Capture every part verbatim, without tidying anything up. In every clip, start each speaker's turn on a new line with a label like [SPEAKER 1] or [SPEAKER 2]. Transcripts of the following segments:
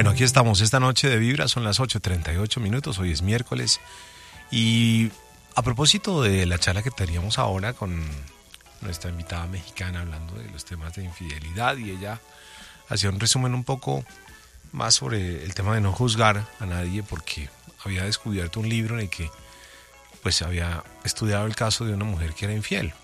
[SPEAKER 1] Bueno, aquí estamos esta noche de Vibra, son las ocho treinta y ocho minutos, hoy es miércoles. Y a propósito de la charla que teníamos ahora con nuestra invitada mexicana hablando de los temas de infidelidad, y ella hacía un resumen un poco más sobre el tema de no juzgar a nadie, porque había descubierto un libro en el que pues había estudiado el caso de una mujer que era infiel.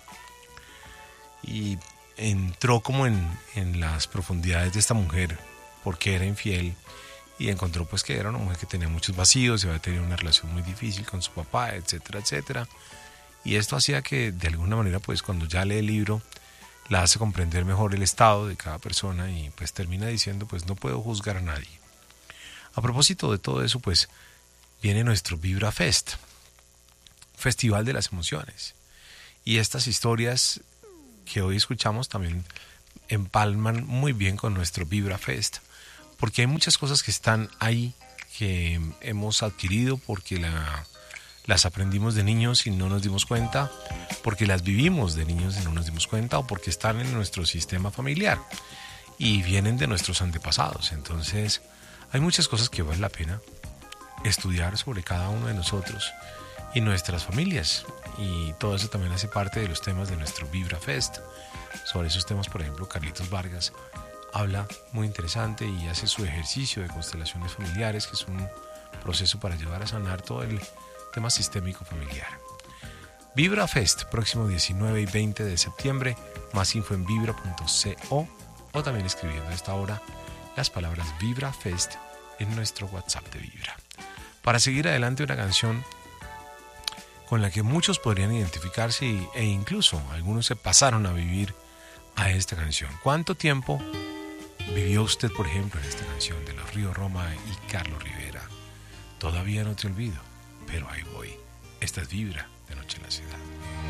[SPEAKER 1] Y entró como en, en las profundidades de esta mujer, por qué era infiel, y encontró pues que era una mujer que tenía muchos vacíos, y había tenido una relación muy difícil con su papá, etcétera, etcétera. Y esto hacía que de alguna manera pues cuando ya lee el libro la hace comprender mejor el estado de cada persona, y pues termina diciendo pues no puedo juzgar a nadie. A propósito de todo eso pues viene nuestro Vibra Fest, Festival de las Emociones, y estas historias que hoy escuchamos también empalman muy bien con nuestro Vibra Fest, porque hay muchas cosas que están ahí que hemos adquirido porque la, las aprendimos de niños y no nos dimos cuenta, porque las vivimos de niños y no nos dimos cuenta, o porque están en nuestro sistema familiar y vienen de nuestros antepasados. Entonces hay muchas cosas que vale la pena estudiar sobre cada uno de nosotros y nuestras familias, y todo eso también hace parte de los temas de nuestro Vibra Fest. Sobre esos temas, por ejemplo, Carlitos Vargas habla muy interesante y hace su ejercicio de constelaciones familiares, que es un proceso para ayudar a sanar todo el tema sistémico familiar. Vibra Fest, próximo diecinueve y veinte de septiembre. Más info en vibra punto co, o también escribiendo a esta hora las palabras Vibra Fest en nuestro WhatsApp de Vibra. Para seguir adelante, una canción con la que muchos podrían identificarse, y, e incluso algunos se pasaron a vivir a esta canción. ¿Cuánto tiempo vivió usted, por ejemplo, en esta canción de los Río Roma y Carlos Rivera? Todavía no te olvido, pero ahí voy. Esta es Vibra de Noche en la Ciudad.